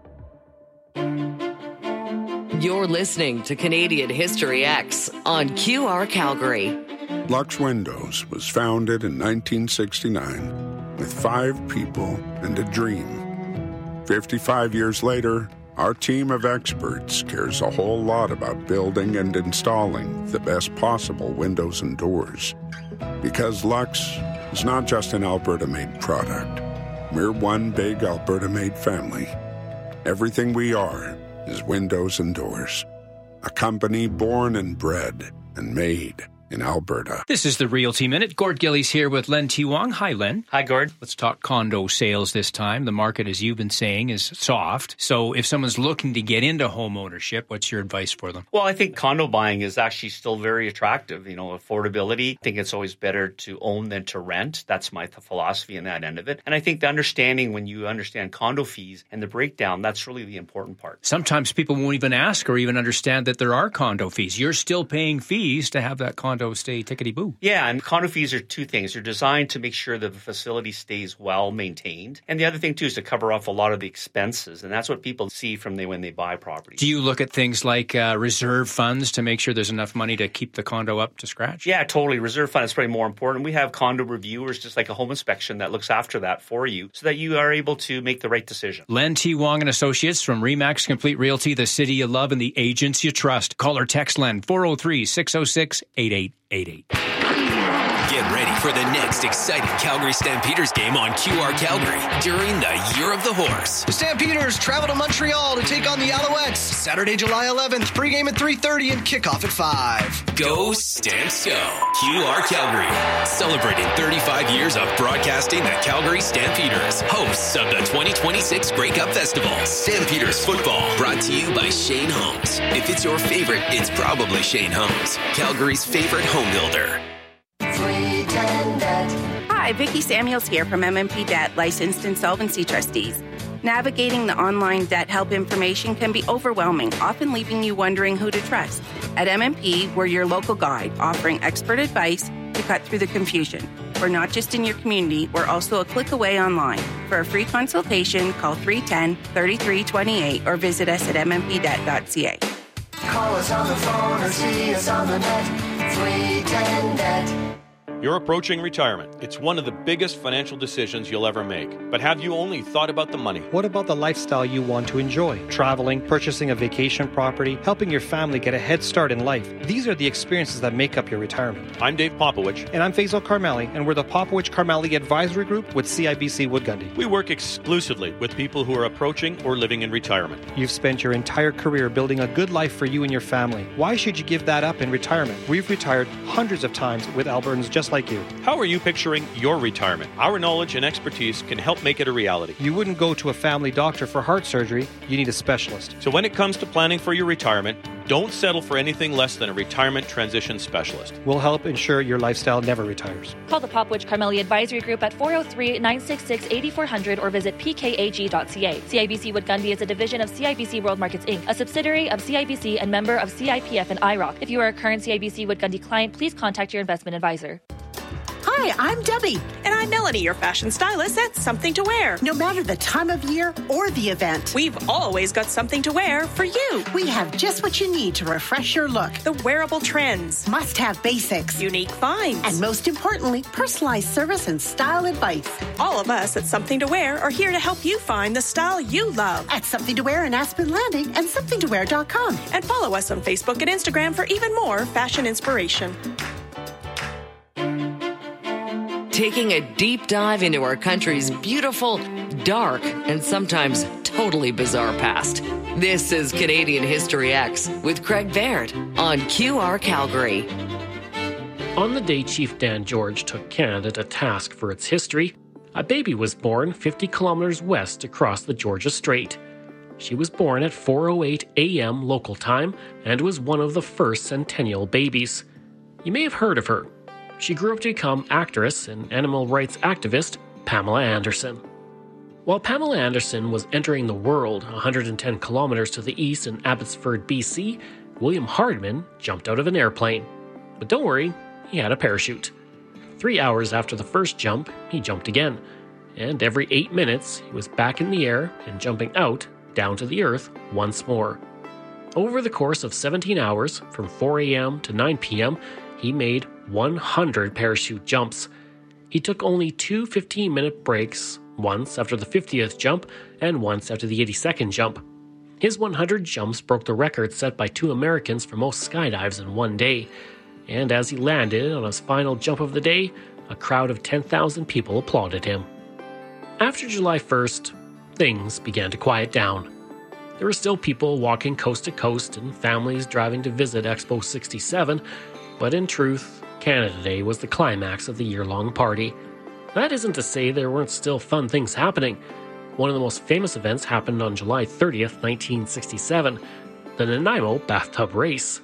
You're listening to Canadian History X on Q R Calgary. Lux Windows was founded in nineteen sixty-nine with five people and a dream. fifty-five years later, our team of experts cares a whole lot about building and installing the best possible windows and doors. Because Lux is not just an Alberta-made product. We're one big Alberta-made family. Everything we are is windows and doors. A company born and bred and made in Alberta. This is the Realty Minute. Gord Gillies here with Len T. Wong. Hi, Len. Hi, Gord. Let's talk condo sales this time. The market, as you've been saying, is soft. So if someone's looking to get into home ownership, what's your advice for them? Well, I think condo buying is actually still very attractive. You know, affordability. I think it's always better to own than to rent. That's my th- philosophy in that end of it. And I think the understanding, when you understand condo fees and the breakdown, that's really the important part. Sometimes people won't even ask or even understand that there are condo fees. You're still paying fees to have that condo stay tickety-boo. Yeah, and condo fees are two things. They're designed to make sure that the facility stays well maintained. And the other thing, too, is to cover off a lot of the expenses. And that's what people see from the, when they buy property. Do you look at things like uh, reserve funds to make sure there's enough money to keep the condo up to scratch? Yeah, totally. Reserve fund is probably more important. We have condo reviewers, just like a home inspection, that looks after that for you so that you are able to make the right decision. Len T. Wong and Associates from Remax Complete Realty, the city you love and the agents you trust. Call or text Len four oh three, six oh six, eight eight eight eight. Get ready for the next exciting Calgary Stampeders game on Q R Calgary during the Year of the Horse. The Stampeders travel to Montreal to take on the Alouettes. Saturday, July eleventh, pregame at three thirty and kickoff at five. Go Stamps Go! Q R Calgary, celebrating thirty-five years of broadcasting the Calgary Stampeders, hosts of the twenty twenty-six Grey Cup Festival. Stampeders football, brought to you by Shane Homes. If it's your favorite, it's probably Shane Homes, Calgary's favorite home builder. Hi, Vicki Samuels here from M M P Debt, licensed insolvency trustees. Navigating the online debt help information can be overwhelming, often leaving you wondering who to trust. At M M P, we're your local guide, offering expert advice to cut through the confusion. We're not just in your community, we're also a click away online. For a free consultation, call three one zero, three three two eight or visit us at m m p debt dot c a. Call us on the phone or see us on the net. three ten debt. You're approaching retirement. It's one of the biggest financial decisions you'll ever make. But have you only thought about the money? What about the lifestyle you want to enjoy? Traveling, purchasing a vacation property, helping your family get a head start in life. These are the experiences that make up your retirement. I'm Dave Popowich. And I'm Faisal Karmali, and we're the Popowich Karmali Advisory Group with C I B C Wood Gundy. We work exclusively with people who are approaching or living in retirement. You've spent your entire career building a good life for you and your family. Why should you give that up in retirement? We've retired hundreds of times with Albertans just like you. How are you picturing your retirement? Our knowledge and expertise can help make it a reality. You wouldn't go to a family doctor for heart surgery. You need a specialist. So when it comes to planning for your retirement, don't settle for anything less than a retirement transition specialist. We'll help ensure your lifestyle never retires. Call the Popowich Karmali Advisory Group at four oh three, nine six six, eight four zero zero or visit p k a g dot c a. C I B C Wood Gundy is a division of C I B C World Markets Incorporated, a subsidiary of C I B C and member of C I P F and I R O C. If you are a current C I B C Wood Gundy client, please contact your investment advisor. Hi, I'm Debbie. And I'm Melanie, your fashion stylist at Something to Wear. No matter the time of year or the event, we've always got something to wear for you. We have just what you need to refresh your look. The wearable trends. Must-have basics. Unique finds. And most importantly, personalized service and style advice. All of us at Something to Wear are here to help you find the style you love. At Something to Wear in Aspen Landing and something to wear dot com. And follow us on Facebook and Instagram for even more fashion inspiration. Taking a deep dive into our country's beautiful, dark, and sometimes totally bizarre past. This is Canadian History X with Craig Baird on Q R Calgary. On the day Chief Dan George took Canada to task for its history, a baby was born fifty kilometers west across the Georgia Strait. She was born at four oh eight a.m. local time and was one of the first centennial babies. You may have heard of her. She grew up to become actress and animal rights activist Pamela Anderson. While Pamela Anderson was entering the world one hundred ten kilometers to the east in Abbotsford, B C, William Hardman jumped out of an airplane. But don't worry, he had a parachute. Three hours after the first jump, he jumped again. And every eight minutes, he was back in the air and jumping out, down to the earth, once more. Over the course of seventeen hours, from four a.m. to nine p.m., he made one hundred parachute jumps. He took only two fifteen-minute breaks, once after the fiftieth jump and once after the eighty-second jump. His one hundred jumps broke the record set by two Americans for most skydives in one day. And as he landed on his final jump of the day, a crowd of ten thousand people applauded him. After July first, things began to quiet down. There were still people walking coast to coast and families driving to visit Expo sixty-seven, but in truth, Canada Day was the climax of the year-long party. That isn't to say there weren't still fun things happening. One of the most famous events happened on July thirtieth, nineteen sixty-seven, the Nanaimo Bathtub Race.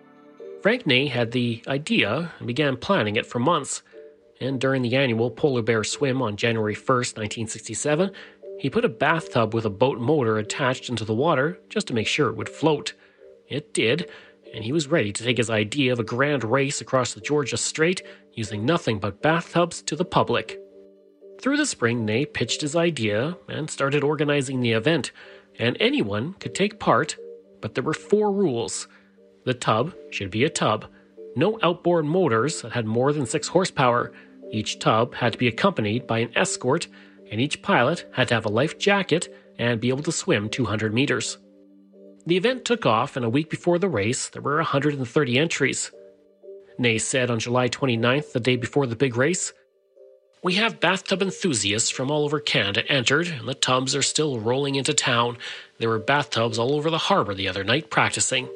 Frank Ney had the idea and began planning it for months, and during the annual Polar Bear Swim on January first, nineteen sixty-seven, he put a bathtub with a boat motor attached into the water just to make sure it would float. It did, and he was ready to take his idea of a grand race across the Georgia Strait using nothing but bathtubs to the public. Through the spring, Ney pitched his idea and started organizing the event, and anyone could take part, but there were four rules. The tub should be a tub. No outboard motors that had more than six horsepower. Each tub had to be accompanied by an escort, and each pilot had to have a life jacket and be able to swim two hundred meters. The event took off, and a week before the race, there were one hundred thirty entries. Ney said on July twenty-ninth, the day before the big race, "We have bathtub enthusiasts from all over Canada entered, and the tubs are still rolling into town. There were bathtubs all over the harbor the other night practicing."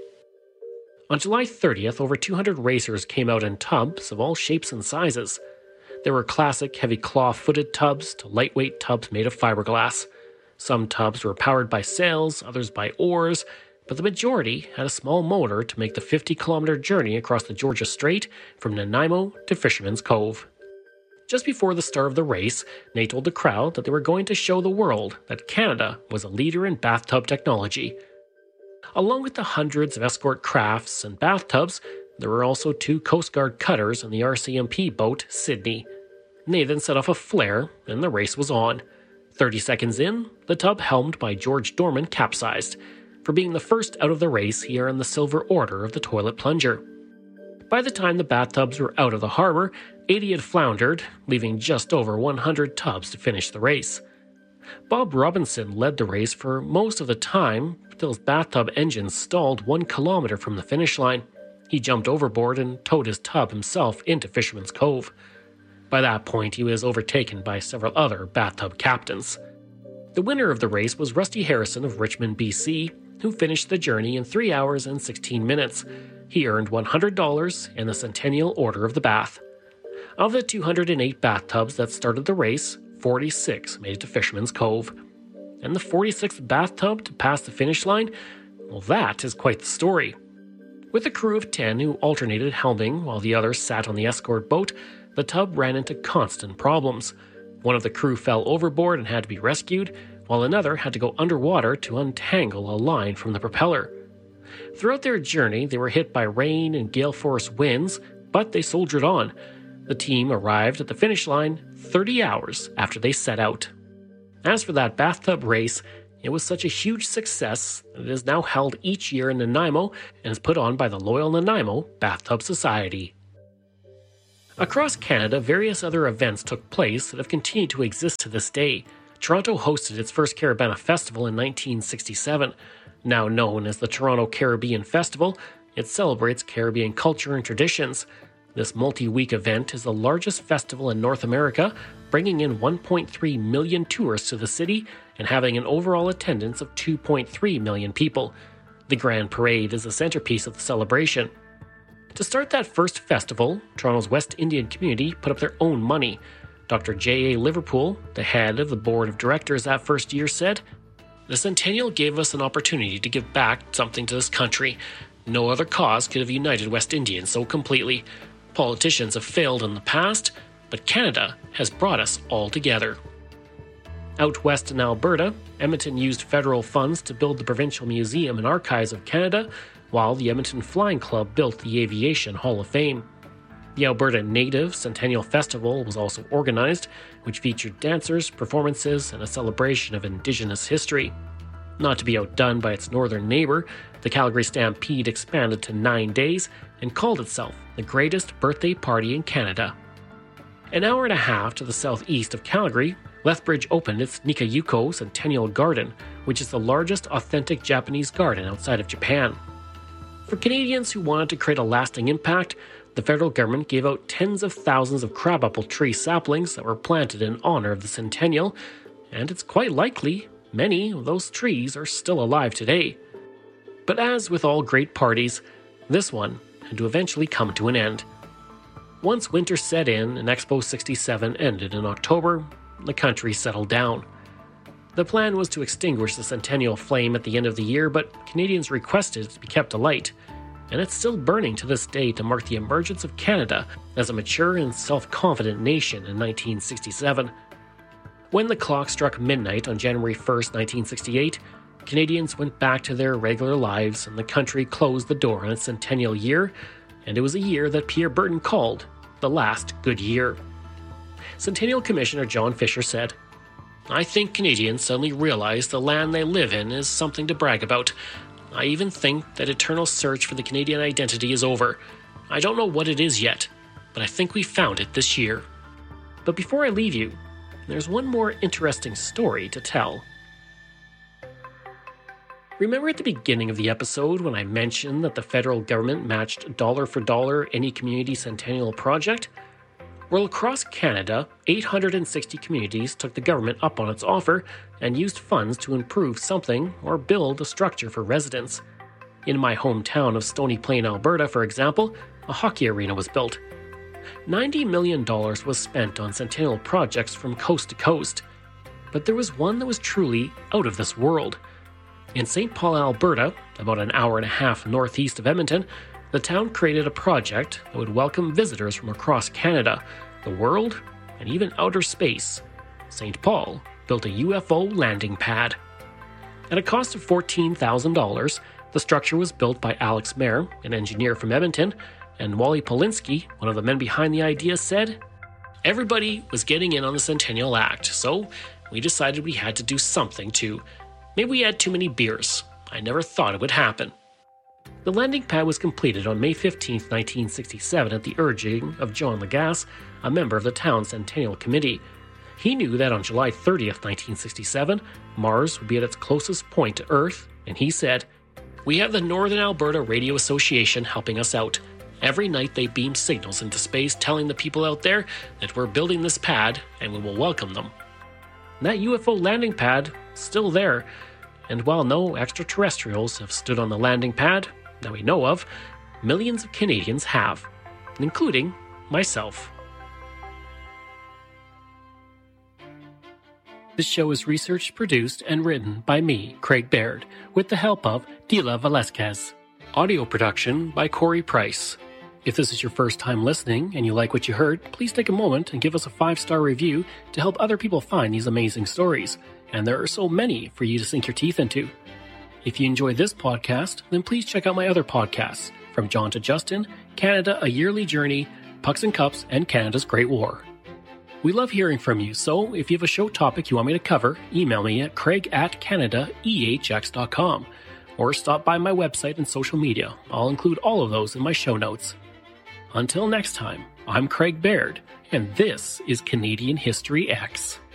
On July thirtieth, over two hundred racers came out in tubs of all shapes and sizes. There were classic heavy claw-footed tubs to lightweight tubs made of fiberglass. Some tubs were powered by sails, others by oars, but the majority had a small motor to make the fifty-kilometer journey across the Georgia Strait from Nanaimo to Fisherman's Cove. Just before the start of the race, Ney told the crowd that they were going to show the world that Canada was a leader in bathtub technology. Along with the hundreds of escort crafts and bathtubs, there were also two Coast Guard cutters and the R C M P boat, Sydney. Ney then set off a flare, and the race was on. Thirty seconds in, the tub helmed by George Dorman capsized. For being the first out of the race, he earned the Silver Order of the Toilet Plunger. By the time the bathtubs were out of the harbor, eighty had floundered, leaving just over one hundred tubs to finish the race. Bob Robinson led the race for most of the time, until his bathtub engine stalled one kilometer from the finish line. He jumped overboard and towed his tub himself into Fisherman's Cove. By that point, he was overtaken by several other bathtub captains. The winner of the race was Rusty Harrison of Richmond, B C, who finished the journey in three hours and sixteen minutes. He earned one hundred dollars and the Centennial Order of the Bath. Of the two hundred eight bathtubs that started the race, forty-six made it to Fisherman's Cove. And the forty-sixth bathtub to pass the finish line? Well, that is quite the story. With a crew of ten who alternated helming while the others sat on the escort boat, the tub ran into constant problems. One of the crew fell overboard and had to be rescued, while another had to go underwater to untangle a line from the propeller. Throughout their journey, they were hit by rain and gale force winds, but they soldiered on. The team arrived at the finish line thirty hours after they set out. As for that bathtub race, it was such a huge success that it is now held each year in Nanaimo and is put on by the Loyal Nanaimo Bathtub Society. Across Canada, various other events took place that have continued to exist to this day. Toronto hosted its first Caribana Festival in nineteen sixty-seven. Now known as the Toronto Caribbean Festival, it celebrates Caribbean culture and traditions. This multi-week event is the largest festival in North America, bringing in one point three million tourists to the city and having an overall attendance of two point three million people. The Grand Parade is the centerpiece of the celebration. To start that first festival, Toronto's West Indian community put up their own money. Doctor J A Liverpool, the head of the board of directors that first year, said, "The Centennial gave us an opportunity to give back something to this country. No other cause could have united West Indians so completely. Politicians have failed in the past, but Canada has brought us all together." Out west in Alberta, Edmonton used federal funds to build the Provincial Museum and Archives of Canada, while the Edmonton Flying Club built the Aviation Hall of Fame. The Alberta Native Centennial Festival was also organized, which featured dancers, performances, and a celebration of Indigenous history. Not to be outdone by its northern neighbor, the Calgary Stampede expanded to nine days and called itself the greatest birthday party in Canada. An hour and a half to the southeast of Calgary, Lethbridge opened its Nikayuko Centennial Garden, which is the largest authentic Japanese garden outside of Japan. For Canadians who wanted to create a lasting impact, the federal government gave out tens of thousands of crabapple tree saplings that were planted in honor of the centennial, and it's quite likely many of those trees are still alive today. But as with all great parties, this one had to eventually come to an end. Once winter set in and Expo sixty-seven ended in October, the country settled down. The plan was to extinguish the centennial flame at the end of the year, but Canadians requested it to be kept alight, and it's still burning to this day to mark the emergence of Canada as a mature and self-confident nation in nineteen sixty-seven. When the clock struck midnight on January first, nineteen sixty-eight, Canadians went back to their regular lives and the country closed the door on its centennial year, and it was a year that Pierre Berton called the last good year. Centennial Commissioner John Fisher said, "I think Canadians suddenly realize the land they live in is something to brag about. I even think that eternal search for the Canadian identity is over. I don't know what it is yet, but I think we found it this year." But before I leave you, there's one more interesting story to tell. Remember at the beginning of the episode when I mentioned that the federal government matched dollar for dollar any community centennial project? Well, across Canada, eight hundred sixty communities took the government up on its offer and used funds to improve something or build a structure for residents. In my hometown of Stony Plain, Alberta, for example, a hockey arena was built. ninety million dollars was spent on centennial projects from coast to coast. But there was one that was truly out of this world. In Saint Paul, Alberta, about an hour and a half northeast of Edmonton, the town created a project that would welcome visitors from across Canada, the world, and even outer space. Saint Paul built a U F O landing pad. At a cost of fourteen thousand dollars, the structure was built by Alex Mayer, an engineer from Edmonton, and Wally Polinsky, one of the men behind the idea, said, "Everybody was getting in on the Centennial Act, so we decided we had to do something to. Maybe we had too many beers. I never thought it would happen." The landing pad was completed on May fifteenth, nineteen sixty-seven at the urging of John Lagasse, a member of the town's Centennial Committee. He knew that on July thirtieth, nineteen sixty-seven, Mars would be at its closest point to Earth, and he said, "We have the Northern Alberta Radio Association helping us out. Every night they beam signals into space telling the people out there that we're building this pad and we will welcome them." And that U F O landing pad is still there, and while no extraterrestrials have stood on the landing pad that we know of, millions of Canadians have, including myself. This show is researched, produced, and written by me, Craig Baird, with the help of Dila Velasquez. Audio production by Corey Price. If this is your first time listening and you like what you heard, please take a moment and give us a five-star review to help other people find these amazing stories. And there are so many for you to sink your teeth into. If you enjoy this podcast, then please check out my other podcasts, From John to Justin, Canada, A Yearly Journey, Pucks and Cups, and Canada's Great War. We love hearing from you, so if you have a show topic you want me to cover, email me at craig at canada e h x dot com or stop by my website and social media. I'll include all of those in my show notes. Until next time, I'm Craig Baird, and this is Canadian History X.